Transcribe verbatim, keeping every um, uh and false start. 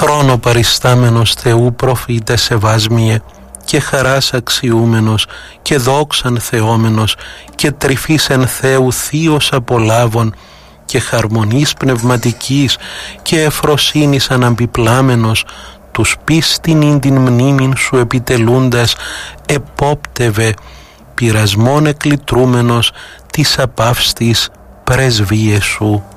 χρόνο παριστάμενος Θεού προφήτε σεβάσμιε, και χαράς αξιούμενος και δόξαν θεόμενος και τρυφής εν Θεού θείος απολάβων και χαρμονής πνευματικής και εφροσύνης αναμπιπλάμενος, τους πίστην την μνήμην σου επιτελούντας επόπτευε, πειρασμόν εκλητρούμενος της απαύστης πρεσβείες σου.